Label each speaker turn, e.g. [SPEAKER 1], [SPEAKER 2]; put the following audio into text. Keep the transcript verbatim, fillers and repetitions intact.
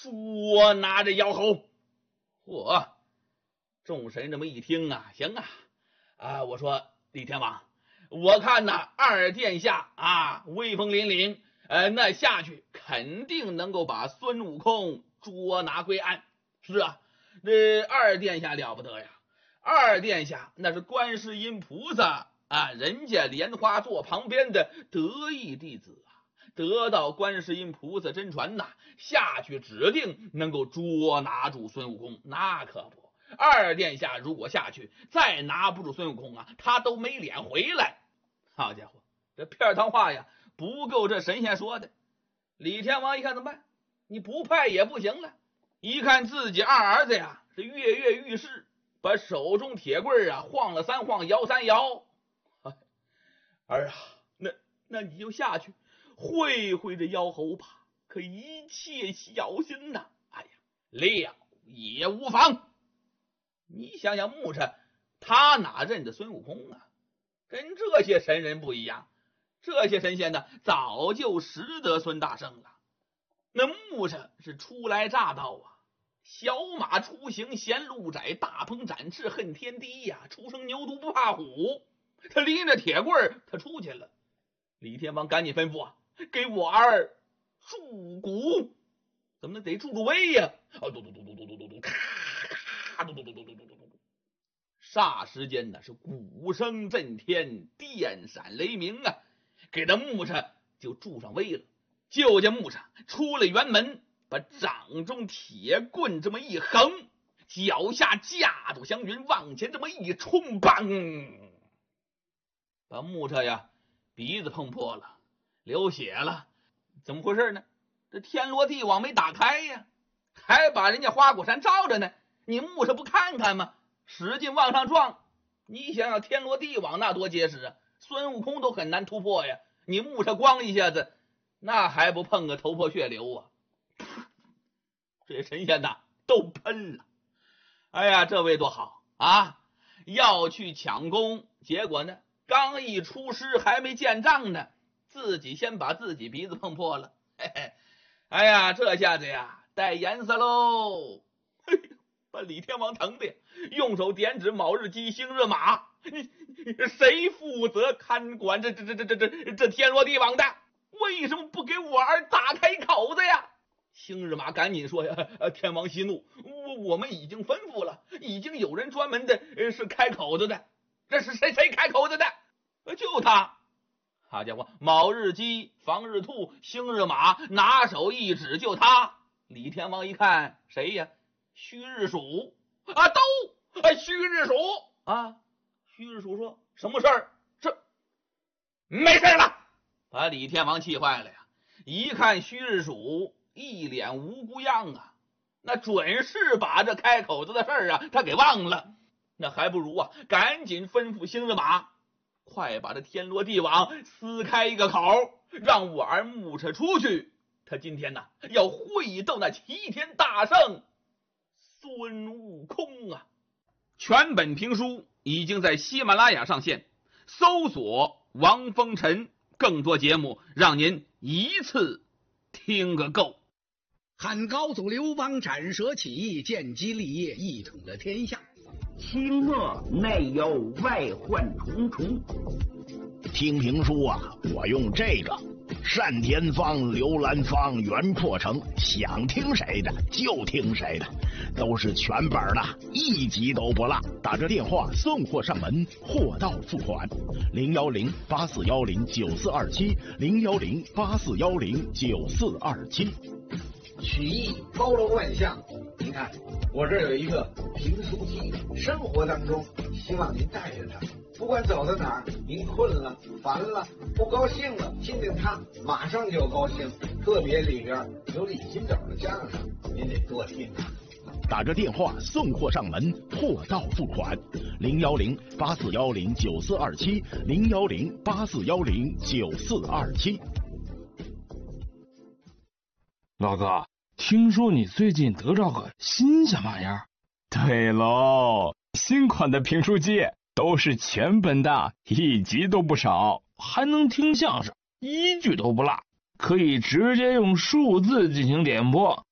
[SPEAKER 1] 捉拿着妖猴。嚯！众神这么一听啊，行啊，啊，我说李天王，我看呐，二殿下啊，威风凛凛，呃，那下去肯定能够把孙悟空捉拿归案。是啊，这二殿下了不得呀，二殿下那是观世音菩萨啊，人家莲花座旁边的得意弟子啊，得到观世音菩萨真传呐，下去指定能够捉拿住孙悟空。那可不，二殿下如果下去再拿不住孙悟空啊，他都没脸回来。好家伙，这片汤话呀不够这神仙说的。李天王一看怎么办？你不派也不行了。一看自己二儿子呀是跃跃欲试，把手中铁棍啊晃了三晃，摇三摇。儿啊，那那你就下去会会这妖猴吧，可一切小心呐。哎呀，料也无妨。你想想木吒，他哪认得孙悟空啊？跟这些神人不一样，这些神仙呢早就识得孙大圣了。那木吒是初来乍到啊，小马出行嫌路窄，大鹏展翅恨天低呀、啊，初生牛犊不怕虎。他拎着铁棍他出去了。李天王赶紧吩咐啊，给我儿筑鼓，怎么得筑筑威呀？啊，嘟嘟嘟嘟嘟嘟嘟嘟，咔咔嘟嘟嘟嘟嘟嘟嘟。霎时间呢是鼓声震天，电闪雷鸣啊，给他木吒就筑上威了。就见木吒出了辕门，把掌中铁棍这么一横，脚下架斗祥云往前这么一冲，梆，把木吒呀鼻子碰破了，流血了。怎么回事呢？这天罗地网没打开呀，还把人家花果山罩着呢。你木吒不看看吗？使劲往上撞，你想想天罗地网那多结实啊，孙悟空都很难突破呀。你木吒光一下子，那还不碰个头破血流啊？这神仙呐都喷了。哎呀，这位多好啊，要去抢功，结果呢刚一出师还没见仗呢，自己先把自己鼻子碰破了。嘿嘿，哎呀，这下子呀带颜色喽。嘿，把李天王疼的用手点指卯日鸡星日马，你谁负责看管这这这这这这这天罗地网的？为什么不给我儿打开口子呀？星日马赶紧说呀，天王息怒，我我们已经吩咐了，已经有人专门的是开口子的。这是谁谁开口子的？就他。好家伙，卯日鸡，防日兔，星日马，拿手一指就他。李天王一看，谁呀？虚日鼠啊，都啊，虚日鼠啊。虚日鼠说什么事儿？这没事了。把李天王气坏了呀！一看虚日鼠一脸无辜样啊，那准是把这开口子的事儿啊他给忘了。那还不如啊赶紧吩咐星日马，快把这天罗地网撕开一个口，让我儿木吒出去。他今天呢要会斗那齐天大圣孙悟空啊！全本评书已经在喜马拉雅上线，搜索王风尘，更多节目让您一次听个够。
[SPEAKER 2] 汉高祖刘邦斩蛇起义，建基立业，一统了天下。
[SPEAKER 3] 清末内忧外患重重。
[SPEAKER 4] 听评书啊，我用这个单田芳、刘兰芳、袁阔成，想听谁的就听谁的，都是全本的，一集都不落。打着电话送货上门，货到付款。零幺零八四幺零九四二七，零幺零八四幺零九四二七。
[SPEAKER 5] 曲艺包罗万象，您看我这儿有一个评书机，生活当中希望您带着它，不管走到哪儿，您困了、烦了、不高兴了，听听它，马上就高兴。特别里边有李金斗的相声，您得多听啊。
[SPEAKER 4] 打着电话送货上门，货到付款。零幺零八四幺零九四二七，零幺零八四幺零九四二七。
[SPEAKER 6] 老哥，听说你最近得着个新鲜玩意儿？
[SPEAKER 7] 对喽，新款的评书机都是全本的，一集都不少，
[SPEAKER 6] 还能听相声，一句都不落，可以直接用数字进行点播，